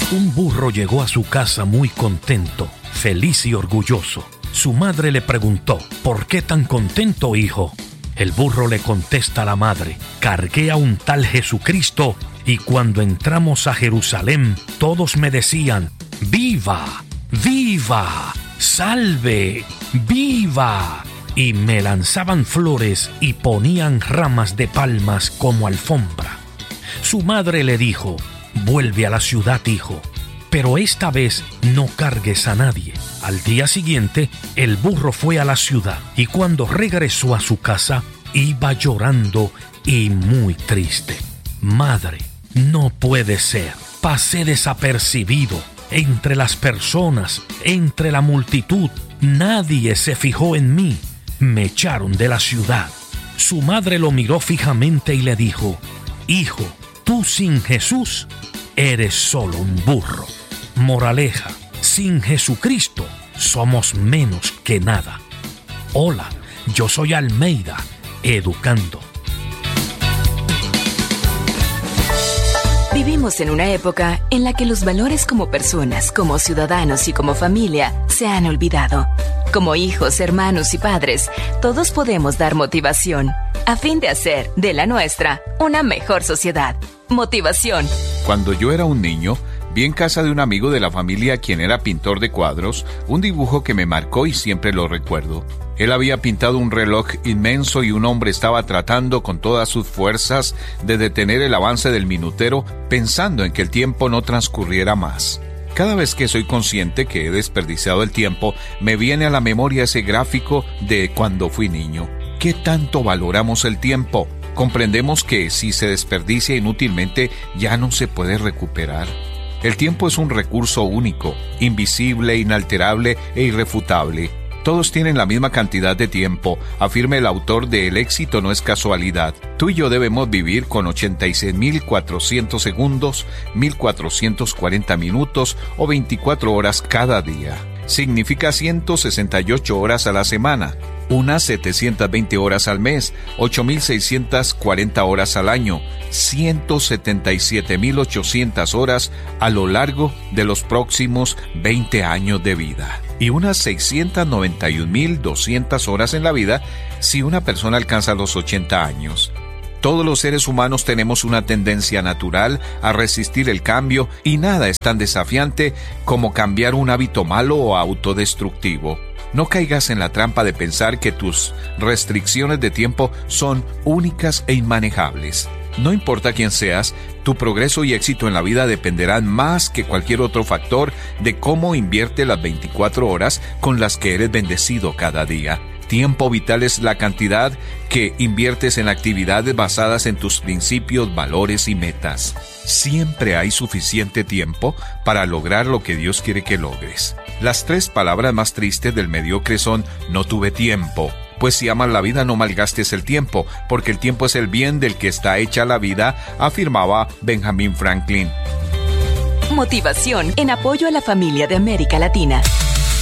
Un burro llegó a su casa muy contento, feliz y orgulloso. Su madre le preguntó: ¿por qué tan contento, hijo? El burro le contesta a la madre: cargué a un tal Jesucristo y cuando entramos a Jerusalén todos me decían: ¡viva! ¡Viva! ¡Salve! ¡Viva! Y me lanzaban flores y ponían ramas de palmas como alfombra. Su madre le dijo: vuelve a la ciudad, hijo, pero esta vez no cargues a nadie. Al día siguiente, el burro fue a la ciudad y cuando regresó a su casa, iba llorando y muy triste. Madre, no puede ser. Pasé desapercibido entre las personas, entre la multitud. Nadie se fijó en mí. Me echaron de la ciudad. Su madre lo miró fijamente y le dijo: hijo, tú sin Jesús eres solo un burro. Moraleja: sin Jesucristo somos menos que nada. Hola, yo soy Almeida, educando. Vivimos en una época en la que los valores como personas, como ciudadanos y como familia se han olvidado. Como hijos, hermanos y padres, todos podemos dar motivación a fin de hacer de la nuestra una mejor sociedad. Motivación. Cuando yo era un niño, vi en casa de un amigo de la familia, quien era pintor de cuadros, un dibujo que me marcó y siempre lo recuerdo. Él había pintado un reloj inmenso y un hombre estaba tratando con todas sus fuerzas de detener el avance del minutero, pensando en que el tiempo no transcurriera más. Cada vez que soy consciente que he desperdiciado el tiempo, me viene a la memoria ese gráfico de cuando fui niño. ¿Qué tanto valoramos el tiempo? Comprendemos que si se desperdicia inútilmente, ya no se puede recuperar. El tiempo es un recurso único, invisible, inalterable e irrefutable. Todos tienen la misma cantidad de tiempo, afirma el autor de El éxito no es casualidad. Tú y yo debemos vivir con 86.400 segundos, 1.440 minutos o 24 horas cada día. Significa 168 horas a la semana, unas 720 horas al mes, 8.640 horas al año, 177.800 horas a lo largo de los próximos 20 años de vida. Y unas 691.200 horas en la vida si una persona alcanza los 80 años. Todos los seres humanos tenemos una tendencia natural a resistir el cambio y nada es tan desafiante como cambiar un hábito malo o autodestructivo. No caigas en la trampa de pensar que tus restricciones de tiempo son únicas e inmanejables. No importa quién seas, tu progreso y éxito en la vida dependerán más que cualquier otro factor de cómo invierte las 24 horas con las que eres bendecido cada día. Tiempo vital es la cantidad que inviertes en actividades basadas en tus principios, valores y metas. Siempre hay suficiente tiempo para lograr lo que Dios quiere que logres. Las 3 palabras más tristes del mediocre son: no tuve tiempo. Pues si amas la vida, no malgastes el tiempo, porque el tiempo es el bien del que está hecha la vida, afirmaba Benjamin Franklin. Motivación en apoyo a la familia de América Latina.